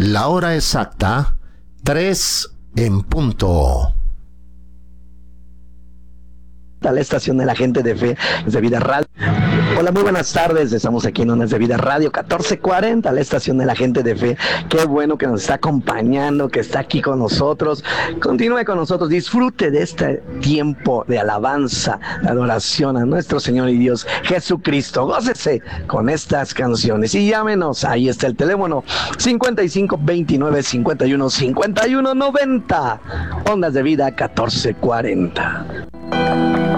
La hora exacta, 3 en punto. La estación de la gente de fe, es de Vida Radio. Hola, muy buenas tardes, estamos aquí en Ondas de Vida Radio 1440, la estación de la gente de fe. Qué bueno que nos está acompañando, que está aquí con nosotros. Continúe con nosotros, disfrute de este tiempo de alabanza, de adoración a nuestro Señor y Dios Jesucristo. Gócese con estas canciones y llámenos, ahí está el teléfono 55 29 51 51 90, Ondas de Vida 1440.